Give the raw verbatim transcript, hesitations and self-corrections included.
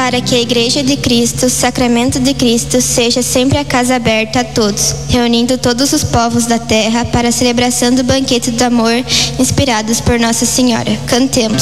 para que a Igreja de Cristo, Sacramento de Cristo, seja sempre a casa aberta a todos, reunindo todos os povos da terra para a celebração do banquete do amor, inspirados por Nossa Senhora. Cantemos.